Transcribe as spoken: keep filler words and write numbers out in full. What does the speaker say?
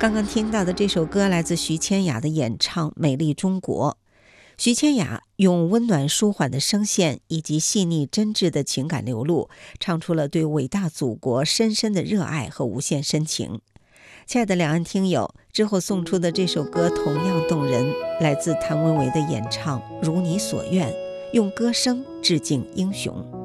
刚刚听到的这首歌来自徐千雅的演唱《美丽中国》。徐千雅用温暖舒缓的声线以及细腻真挚的情感流露，唱出了对伟大祖国深深的热爱和无限深情。亲爱的两岸听友，之后送出的这首歌同样动人，来自谭维维的演唱《如你所愿》，用歌声致敬英雄。